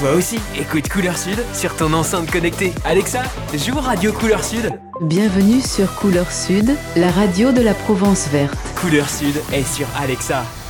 Toi aussi, écoute Couleur Sud sur ton enceinte connectée. Alexa, joue Radio Couleur Sud. Bienvenue sur Couleur Sud, la radio de la Provence verte. Couleur Sud est sur Alexa.